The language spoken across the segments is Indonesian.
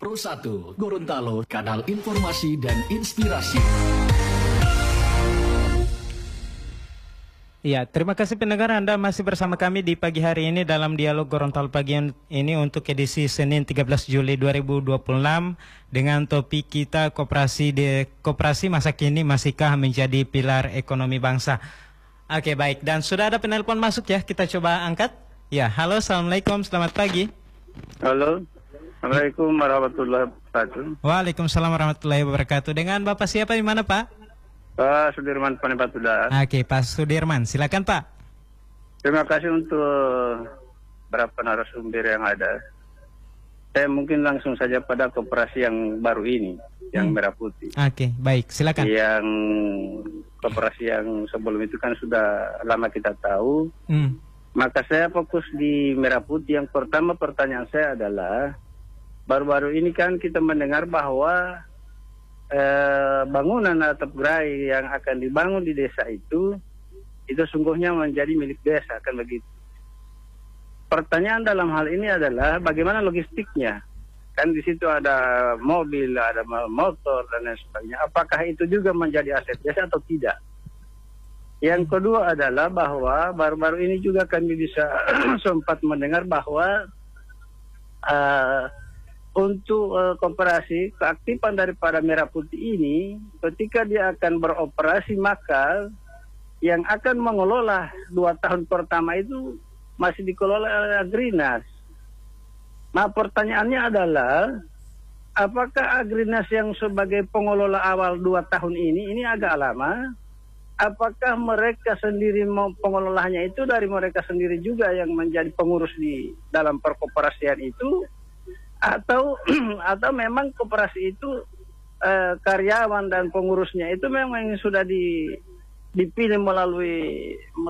Pro 1 Gorontalo, kanal informasi dan inspirasi. Ya, terima kasih pendengar, Anda masih bersama kami di pagi hari ini dalam dialog Gorontalo pagi ini untuk edisi Senin 13 Juli 2026 dengan topik kita koperasi masa kini masihkah menjadi pilar ekonomi bangsa. Oke, baik, dan sudah ada penelpon masuk ya, kita coba angkat. Ya, halo, assalamualaikum, selamat pagi. Halo, assalamualaikum warahmatullahi wabarakatuh. Waalaikumsalam warahmatullahi wabarakatuh. Dengan Bapak siapa di mana, Pak? Pak Sudirman Panepatuda. Oke, Pak Sudirman, silakan Pak. Terima kasih untuk beberapa narasumber yang ada. Saya mungkin langsung saja pada koperasi yang baru ini, yang merah putih. Oke, baik, silakan. Yang koperasi yang sebelum itu kan sudah lama kita tahu. Maka saya fokus di merah putih. Yang pertama pertanyaan saya adalah, baru-baru ini kan kita mendengar bahwa bangunan atap gerai yang akan dibangun di desa itu sungguhnya menjadi milik desa, kan begitu. Pertanyaan dalam hal ini adalah bagaimana logistiknya? Kan di situ ada mobil, ada motor dan lain sebagainya. Apakah itu juga menjadi aset desa atau tidak? Yang kedua adalah bahwa baru-baru ini juga kami bisa sempat mendengar bahwa untuk koperasi, keaktifan daripada merah putih ini, ketika dia akan beroperasi, maka yang akan mengelola 2 tahun pertama itu masih dikelola oleh Agrinas. Nah, pertanyaannya adalah, apakah Agrinas yang sebagai pengelola awal 2 tahun ini agak lama? Apakah mereka sendiri mau pengelolanya itu dari mereka sendiri juga yang menjadi pengurus di dalam perkoperasian itu? Atau memang koperasi itu karyawan dan pengurusnya itu memang yang sudah dipilih melalui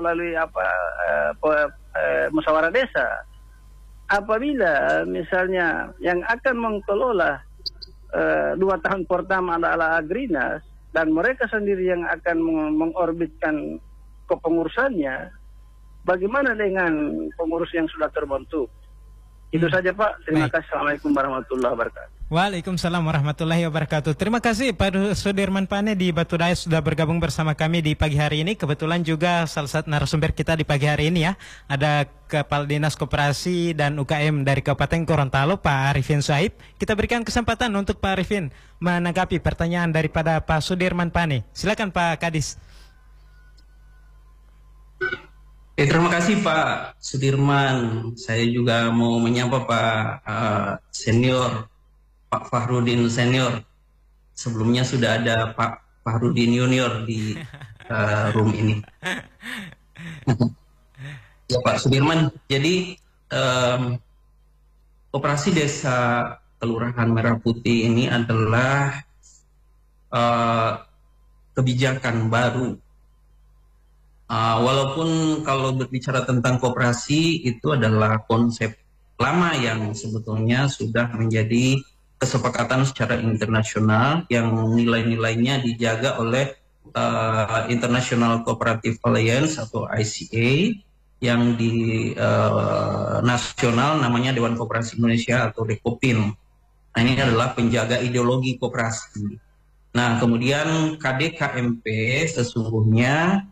musyawarah desa. Apabila misalnya yang akan mengelola 2 tahun pertama adalah Agrinas dan mereka sendiri yang akan mengorbitkan kepengurusannya, bagaimana dengan pengurus yang sudah terbentuk? Itu saja Pak, terima kasih. Assalamualaikum warahmatullahi wabarakatuh. Waalaikumsalam warahmatullahi wabarakatuh. Terima kasih Pak Sudirman Pane di Batu Daya sudah bergabung bersama kami di pagi hari ini. Kebetulan juga salah satu narasumber kita di pagi hari ini ya, ada Kepala Dinas Koperasi dan UKM dari Kabupaten Gorontalo, Pak Arifin Syahib. Kita berikan kesempatan untuk Pak Arifin menanggapi pertanyaan daripada Pak Sudirman Pane. Silakan Pak Kadis. Terima kasih Pak Sudirman. Saya juga mau menyapa Pak Senior, Pak Fahrudin Senior. Sebelumnya sudah ada Pak Fahrudin Junior di room ini. Ya Pak Sudirman, jadi Koperasi Desa Kelurahan Merah Putih ini adalah kebijakan baru. Walaupun kalau berbicara tentang koperasi itu adalah konsep lama yang sebetulnya sudah menjadi kesepakatan secara internasional yang nilai-nilainya dijaga oleh International Cooperative Alliance atau ICA, yang di nasional namanya Dewan Koperasi Indonesia atau Dekopin. Nah, ini adalah penjaga ideologi koperasi. Nah, kemudian KDKMP sesungguhnya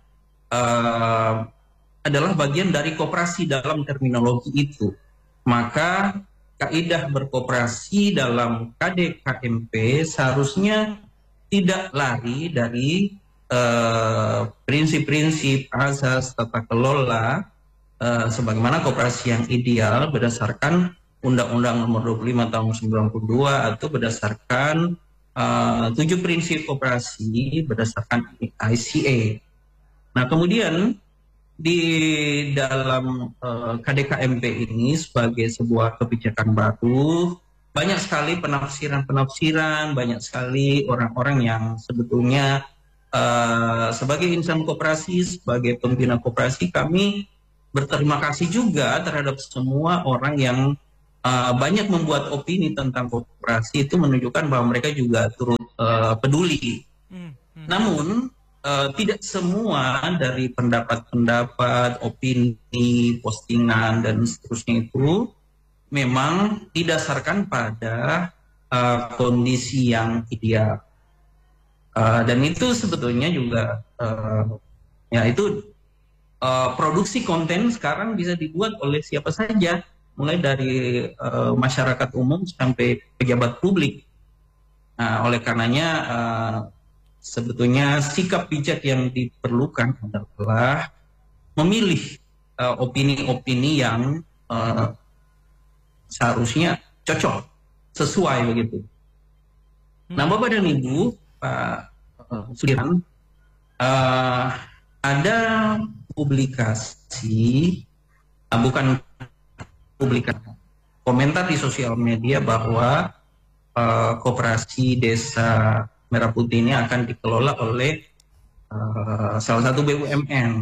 adalah bagian dari koperasi dalam terminologi itu. Maka kaidah berkoperasi dalam KDKMP seharusnya tidak lari dari prinsip-prinsip asas tata kelola sebagaimana koperasi yang ideal berdasarkan Undang-Undang Nomor 25 Tahun 92 atau berdasarkan 7 prinsip koperasi berdasarkan ICA. Nah, kemudian di dalam KDKMP ini sebagai sebuah kebijakan baru, banyak sekali penafsiran-penafsiran, banyak sekali orang-orang yang sebetulnya sebagai insan koperasi, sebagai pembina koperasi, kami berterima kasih juga terhadap semua orang yang banyak membuat opini tentang koperasi, itu menunjukkan bahwa mereka juga turut peduli. Namun, tidak semua dari pendapat-pendapat, opini, postingan, dan seterusnya itu memang didasarkan pada kondisi yang ideal. Dan itu sebetulnya juga ya itu produksi konten sekarang bisa dibuat oleh siapa saja, mulai dari masyarakat umum sampai pejabat publik. Nah, oleh karenanya sebetulnya sikap bijak yang diperlukan adalah memilih opini-opini yang seharusnya cocok, sesuai begitu. Nah, Bapak dan Ibu, Pak Sudirman, ada publikasi, bukan publikasi, komentar di sosial media bahwa koperasi desa Merah Putih ini akan dikelola oleh salah satu BUMN.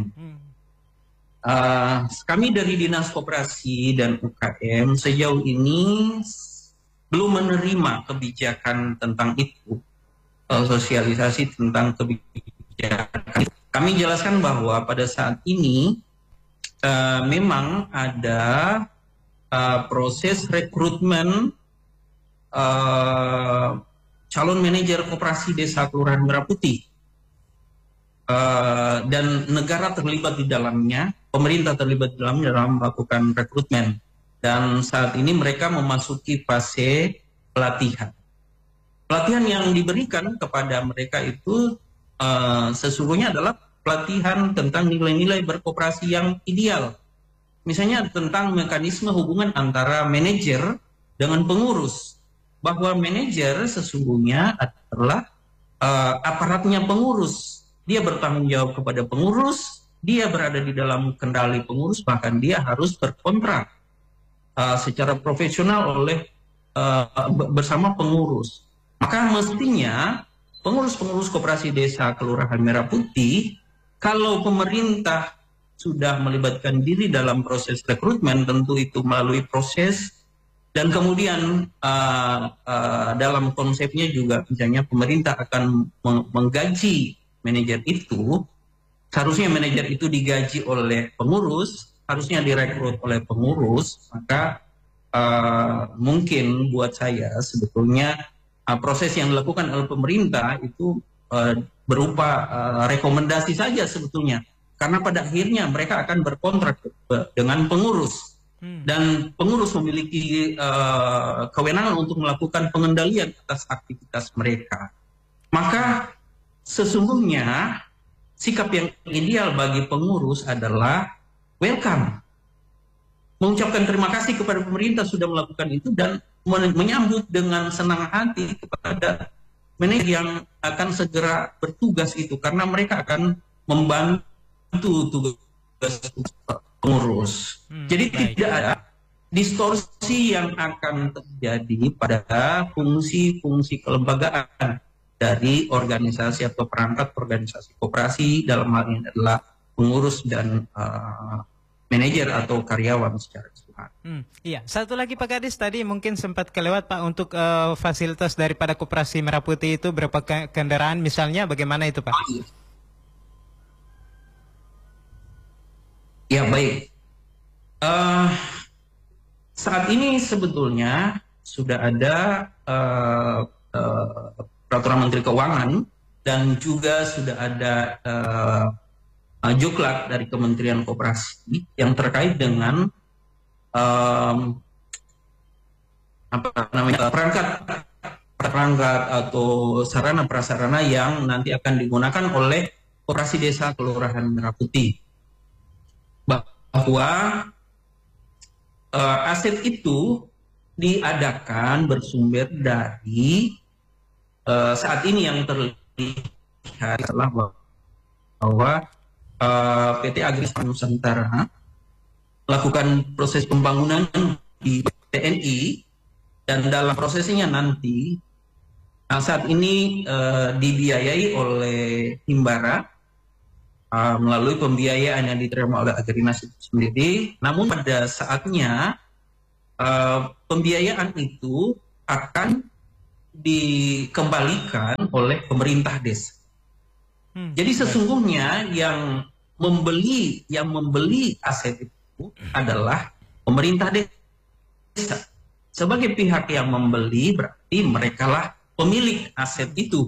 Kami dari Dinas Koperasi dan UKM sejauh ini belum menerima kebijakan tentang itu, sosialisasi tentang kebijakan. Kami jelaskan bahwa pada saat ini memang ada proses rekrutmen calon manajer koperasi desa Kelurahan Merah Putih, dan negara terlibat di dalamnya, pemerintah terlibat di dalamnya dalam melakukan rekrutmen. Dan saat ini mereka memasuki fase pelatihan. Pelatihan yang diberikan kepada mereka itu sesungguhnya adalah pelatihan tentang nilai-nilai berkoperasi yang ideal. Misalnya tentang mekanisme hubungan antara manajer dengan pengurus. Bahwa manajer sesungguhnya adalah aparatnya pengurus. Dia bertanggung jawab kepada pengurus, dia berada di dalam kendali pengurus, bahkan dia harus berkontrak secara profesional bersama pengurus. Maka mestinya pengurus-pengurus koperasi desa Kelurahan Merah Putih, kalau pemerintah sudah melibatkan diri dalam proses rekrutmen, tentu itu melalui proses, dan kemudian dalam konsepnya juga misalnya pemerintah akan menggaji manajer itu, seharusnya manajer itu digaji oleh pengurus, harusnya direkrut oleh pengurus. Maka mungkin buat saya sebetulnya proses yang dilakukan oleh pemerintah itu berupa rekomendasi saja sebetulnya, karena pada akhirnya mereka akan berkontrak dengan pengurus, dan pengurus memiliki kewenangan untuk melakukan pengendalian atas aktivitas mereka. Maka sesungguhnya sikap yang ideal bagi pengurus adalah welcome, mengucapkan terima kasih kepada pemerintah sudah melakukan itu, dan menyambut dengan senang hati kepada manajer yang akan segera bertugas itu, karena mereka akan membantu tugas pengurus. Jadi tidak ada distorsi yang akan terjadi pada fungsi-fungsi kelembagaan dari organisasi atau perangkat organisasi koperasi, dalam hal ini adalah pengurus dan manajer atau karyawan secara keseluruhan. Iya, satu lagi Pak Kadis, tadi mungkin sempat kelewat Pak, untuk fasilitas daripada Koperasi Merah Putih itu berapa kendaraan misalnya, bagaimana itu Pak? Ya baik, saat ini sebetulnya sudah ada Peraturan Menteri Keuangan, dan juga sudah ada Juklat dari Kementerian Koperasi yang terkait dengan perangkat atau sarana prasarana yang nanti akan digunakan oleh Koperasi Desa Kelurahan Merah Putih. Bahwa aset itu diadakan bersumber dari saat ini yang terlihat adalah bahwa PT Agrisma Nusantara melakukan proses pembangunan di TNI, dan dalam prosesnya nanti saat ini dibiayai oleh Himbara melalui pembiayaan yang diterima oleh Agrinas itu sendiri. Namun pada saatnya pembiayaan itu akan dikembalikan oleh pemerintah desa. Jadi sesungguhnya yang membeli aset itu adalah pemerintah desa. sebagai pihak yang membeli berarti merekalah pemilik aset itu.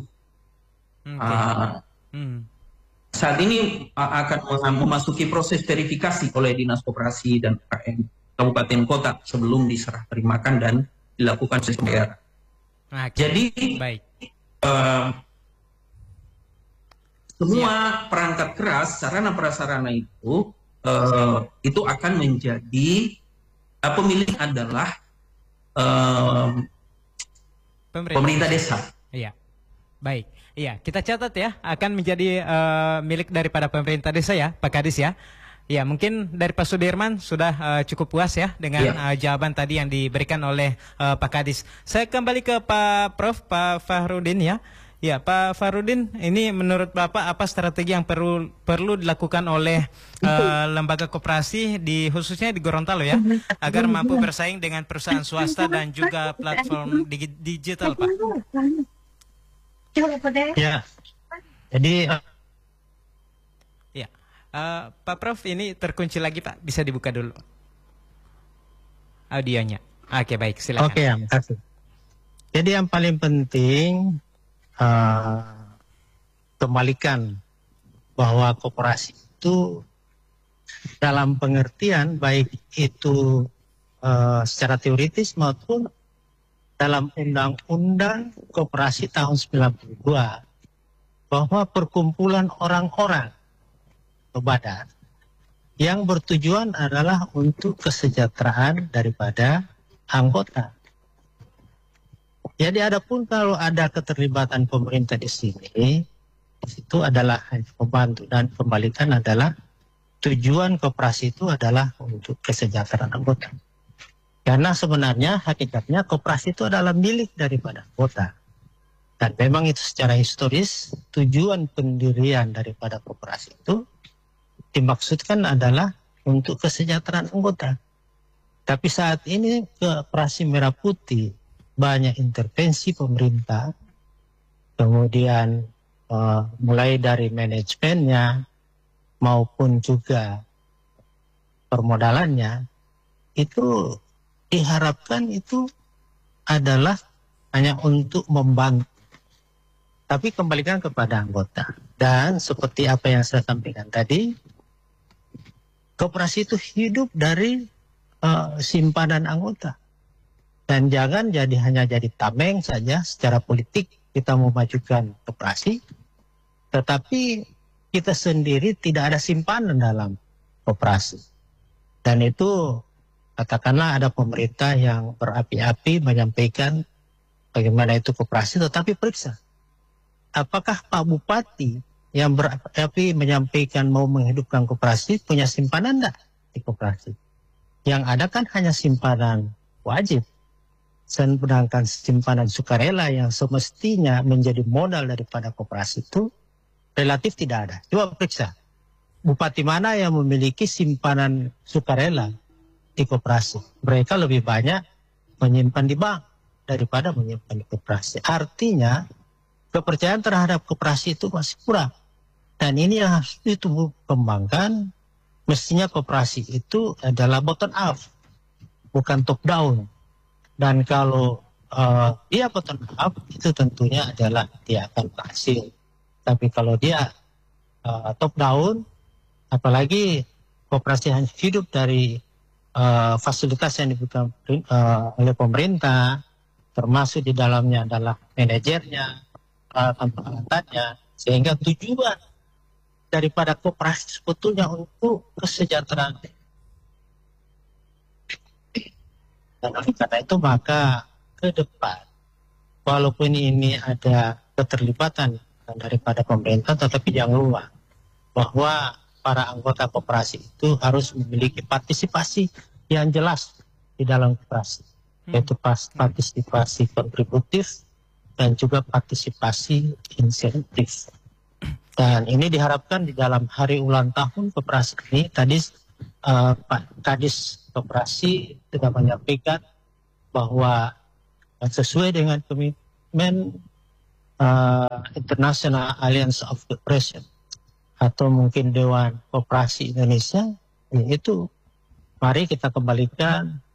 Saat ini akan memasuki proses verifikasi oleh Dinas Koperasi dan UKM Kabupaten Kota sebelum diserah terimakan dan dilakukan proses pembayaran. Jadi semua perangkat keras, sarana prasarana itu akan menjadi pemilik adalah pemerintah desa. Iya, baik. Iya, kita catat ya, akan menjadi milik daripada pemerintah desa ya, Pak Kadis ya. Ya, mungkin dari Pak Sudirman sudah cukup puas ya dengan jawaban tadi yang diberikan oleh Pak Kadis. Saya kembali ke Pak Prof, Pak Fahrudin ya. Ya, Pak Fahrudin, ini menurut Bapak apa strategi yang perlu dilakukan oleh lembaga koperasi khususnya di Gorontalo ya, agar mampu bersaing dengan perusahaan swasta dan juga platform digital, Pak? Ya, jadi ya, Pak Prof ini terkunci lagi Pak, bisa dibuka dulu audionya. Oke, baik, silakan. Oke, ya, makasih. Jadi yang paling penting kembalikan bahwa koperasi itu dalam pengertian baik itu secara teoritis maupun dalam Undang-Undang Koperasi tahun 92 bahwa perkumpulan orang-orang atau badan yang bertujuan adalah untuk kesejahteraan daripada anggota. Jadi adapun kalau ada keterlibatan pemerintah di sini, itu adalah membantu, dan kembalikan adalah tujuan koperasi itu adalah untuk kesejahteraan anggota. Karena sebenarnya hakikatnya koperasi itu adalah milik daripada anggota. Dan memang itu secara historis tujuan pendirian daripada koperasi itu dimaksudkan adalah untuk kesejahteraan anggota. Tapi saat ini Koperasi Merah Putih banyak intervensi pemerintah, kemudian mulai dari manajemennya maupun juga permodalannya itu diharapkan itu adalah hanya untuk membantu, tapi kembalikan kepada anggota. Dan seperti apa yang saya sampaikan tadi, koperasi itu hidup dari simpanan anggota. Dan jangan hanya jadi tameng saja secara politik kita memajukan koperasi, tetapi kita sendiri tidak ada simpanan dalam koperasi. Dan itu katakanlah ada pemerintah yang berapi-api menyampaikan bagaimana itu koperasi, tetapi periksa apakah Pak Bupati yang berapi-api menyampaikan mau menghidupkan koperasi punya simpanan enggak di koperasi. Yang ada kan hanya simpanan wajib, sedangkan simpanan sukarela yang semestinya menjadi modal daripada koperasi itu relatif tidak ada. Coba periksa bupati mana yang memiliki simpanan sukarela di koperasi. Mereka lebih banyak menyimpan di bank daripada menyimpan di koperasi. Artinya kepercayaan terhadap koperasi itu masih kurang. Dan ini yang harus ditumbuh kembangkan. Mestinya koperasi itu adalah bottom up, bukan top down. Dan kalau dia bottom up, itu tentunya adalah dia akan berhasil. Tapi kalau dia top down, apalagi koperasi hanya hidup dari fasilitas yang diberikan oleh pemerintah, termasuk di dalamnya adalah manajernya, peralatan-peralatannya, sehingga tujuan daripada koperasi sebetulnya untuk kesejahteraan. Dan oleh karena itu maka ke depan, walaupun ini ada keterlibatan daripada pemerintah, tetapi jangan lupa bahwa para anggota koperasi itu harus memiliki partisipasi yang jelas di dalam koperasi, yaitu partisipasi kontributif dan juga partisipasi insentif. Dan ini diharapkan di dalam hari ulang tahun koperasi ini, tadi Pak Kadis Koperasi sudah menyampaikan bahwa sesuai dengan komitmen International Alliance of Cooperation atau mungkin Dewan Koperasi Indonesia, yaitu mari kita kembalikan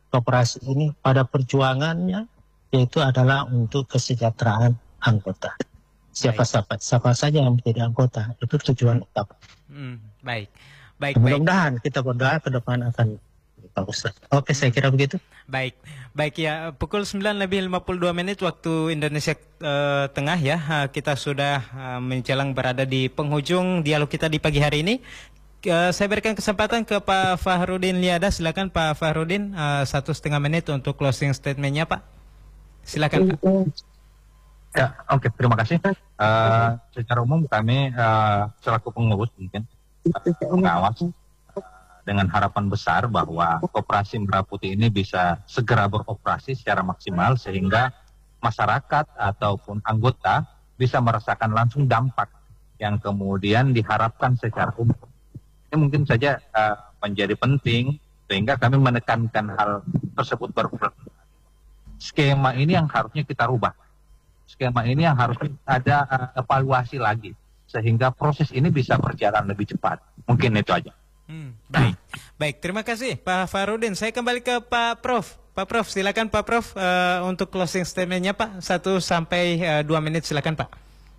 koperasi ini pada perjuangannya, yaitu adalah untuk kesejahteraan anggota. Siapa saja yang menjadi anggota, itu tujuan utama. Baik. Mudah-mudahan kita berdoa ke depan akan bagus. Oke, saya kira begitu. Baik ya, pukul 9:52 waktu Indonesia Tengah ya. Kita sudah menjelang berada di penghujung dialog kita di pagi hari ini. Saya berikan kesempatan ke Pak Fahrudin Liada. Silakan Pak Fahrudin, 1,5 menit untuk closing statementnya Pak. Silakan Pak. Ya, oke, terima kasih. Secara umum kami selaku pengurus mungkin pengawas dengan harapan besar bahwa Koperasi Merah Putih ini bisa segera beroperasi secara maksimal sehingga masyarakat ataupun anggota bisa merasakan langsung dampak yang kemudian diharapkan secara umum. Ini mungkin saja menjadi penting sehingga kami menekankan hal tersebut berulang. Skema ini yang harusnya kita rubah. Skema ini yang harusnya ada evaluasi lagi sehingga proses ini bisa berjalan lebih cepat. Mungkin itu aja. Baik, terima kasih Pak Fahrudin. Saya kembali ke Pak Prof. Pak Prof, silakan Pak Prof untuk closing statementnya Pak, 1-2 menit silakan Pak.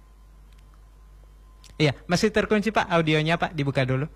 Iya, masih terkunci Pak, audionya Pak, dibuka dulu.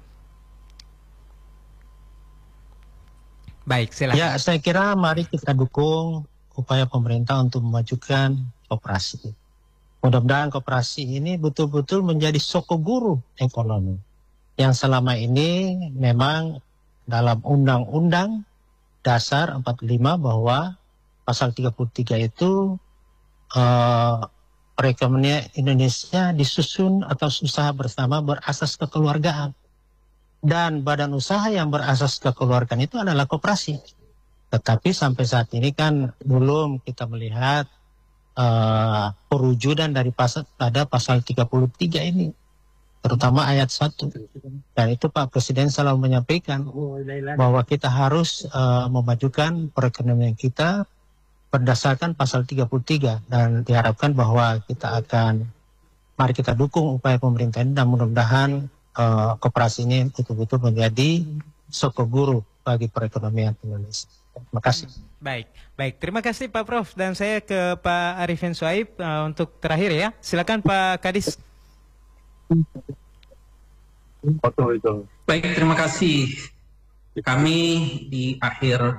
Baik, silakan. Ya, saya kira mari kita dukung upaya pemerintah untuk memajukan koperasi. Mudah-mudahan koperasi ini betul-betul menjadi sokoguru ekonomi. Yang selama ini memang dalam Undang-Undang Dasar 45 bahwa pasal 33 itu perekonomian Indonesia disusun atau usaha bersama berasas kekeluargaan. Dan badan usaha yang berasas kekeluargaan itu adalah koperasi. Tetapi sampai saat ini kan belum kita melihat perwujudan dari pasal 33 ini. Terutama ayat 1. Dan itu Pak Presiden selalu menyampaikan bahwa kita harus memajukan perekonomian kita berdasarkan pasal 33. Dan diharapkan bahwa mari kita dukung upaya pemerintah ini dan mudah-mudahan koperasi ini betul-betul menjadi sokoguru bagi perekonomian Indonesia. Terima kasih. Baik. Terima kasih Pak Prof. Dan saya ke Pak Arifin Suhaib untuk terakhir ya. Silakan Pak Kadis. Baik, terima kasih. Kami di akhir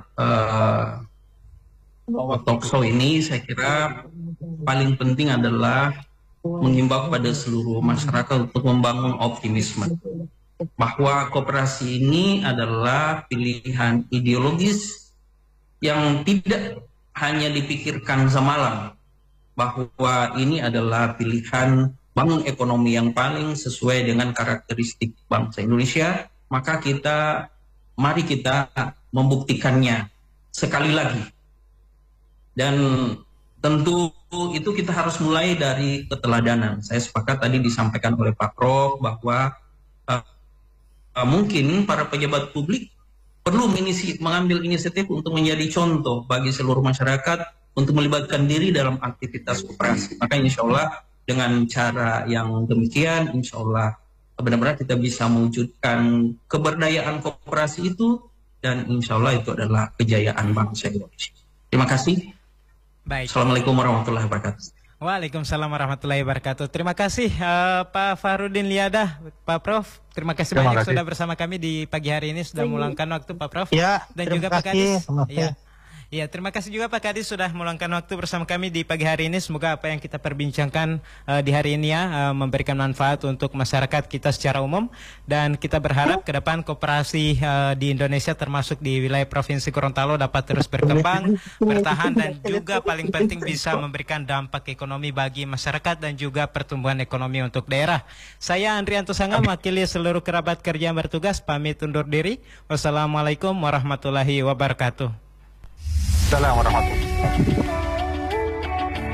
talk show ini saya kira paling penting adalah mengimbau pada seluruh masyarakat untuk membangun optimisme bahwa koperasi ini adalah pilihan ideologis yang tidak hanya dipikirkan semalam, bahwa ini adalah pilihan bangun ekonomi yang paling sesuai dengan karakteristik bangsa Indonesia, maka mari kita membuktikannya sekali lagi. Dan tentu itu kita harus mulai dari keteladanan. Saya sepakat tadi disampaikan oleh Pak Prof bahwa mungkin para pejabat publik perlu mengambil inisiatif untuk menjadi contoh bagi seluruh masyarakat untuk melibatkan diri dalam aktivitas koperasi. Maka insya Allah dengan cara yang demikian, insya Allah benar-benar kita bisa mewujudkan keberdayaan koperasi itu, dan insya Allah itu adalah kejayaan bangsa Indonesia. Terima kasih. Baik. Assalamualaikum warahmatullahi wabarakatuh. Waalaikumsalam warahmatullahi wabarakatuh. Terima kasih Pak Fahrudin Liada, Pak Prof. Terima kasih banyak sudah bersama kami di pagi hari ini, sudah meluangkan waktu Pak Prof. Ya, dan juga Pak Kadis. Ya, terima kasih juga Pak Kadis sudah meluangkan waktu bersama kami di pagi hari ini. Semoga apa yang kita perbincangkan di hari ini memberikan manfaat untuk masyarakat kita secara umum. Dan kita berharap ke depan koperasi di Indonesia termasuk di wilayah Provinsi Gorontalo dapat terus berkembang, bertahan, dan juga paling penting bisa memberikan dampak ekonomi bagi masyarakat dan juga pertumbuhan ekonomi untuk daerah. Saya Andrianto Sanga, mewakili seluruh kerabat kerja yang bertugas, pamit undur diri. Wassalamualaikum warahmatullahi wabarakatuh. Assalamualaikum.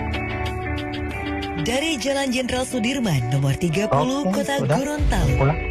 Dari Jalan Jenderal Sudirman, nomor 30, Kota Gorontalo.